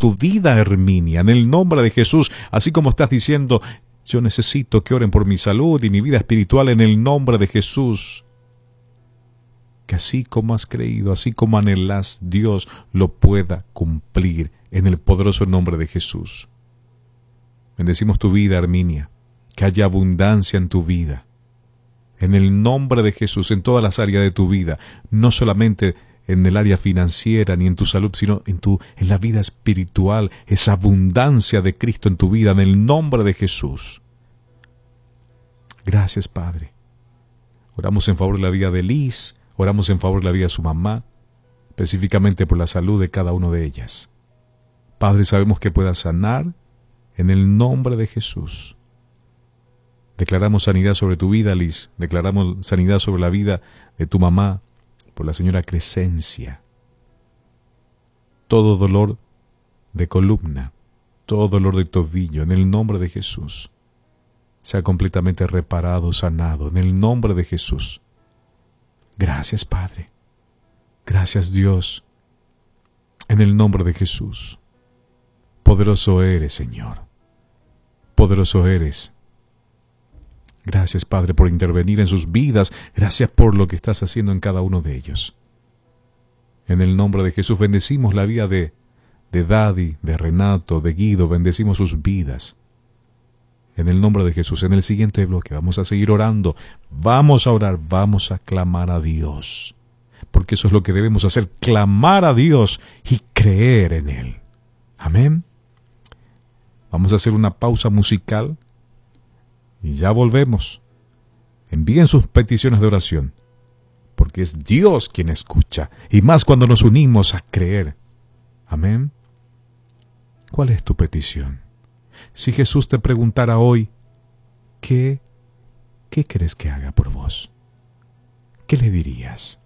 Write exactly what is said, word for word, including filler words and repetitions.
tu vida, Herminia, en el nombre de Jesús, así como estás diciendo, yo necesito que oren por mi salud y mi vida espiritual en el nombre de Jesús. Que así como has creído, así como anhelas, Dios lo pueda cumplir en el poderoso nombre de Jesús. Bendecimos tu vida, Herminia, que haya abundancia en tu vida. En el nombre de Jesús, en todas las áreas de tu vida, no solamente en el área financiera ni en tu salud, sino en, tu, en la vida espiritual, esa abundancia de Cristo en tu vida, en el nombre de Jesús. Gracias, Padre. Oramos en favor de la vida de Liz, oramos en favor de la vida de su mamá, específicamente por la salud de cada una de ellas. Padre, sabemos que puedas sanar en el nombre de Jesús. Declaramos sanidad sobre tu vida, Liz. Declaramos sanidad sobre la vida de tu mamá, por la señora Crescencia. Todo dolor de columna, todo dolor de tobillo, en el nombre de Jesús, sea completamente reparado, sanado, en el nombre de Jesús. Gracias, Padre. Gracias, Dios. En el nombre de Jesús. Poderoso eres, Señor. Poderoso eres. Gracias, Padre, por intervenir en sus vidas. Gracias por lo que estás haciendo en cada uno de ellos. En el nombre de Jesús bendecimos la vida de, de Daddy, de Renato, de Guido. Bendecimos sus vidas. En el nombre de Jesús. En el siguiente bloque vamos a seguir orando. Vamos a orar, vamos a clamar a Dios. Porque eso es lo que debemos hacer, clamar a Dios y creer en Él. Amén. Vamos a hacer una pausa musical. Y ya volvemos. Envíen sus peticiones de oración, porque es Dios quien escucha, y más cuando nos unimos a creer. Amén. ¿Cuál es tu petición? Si Jesús te preguntara hoy, ¿qué, qué querés que haga por vos? ¿Qué le dirías?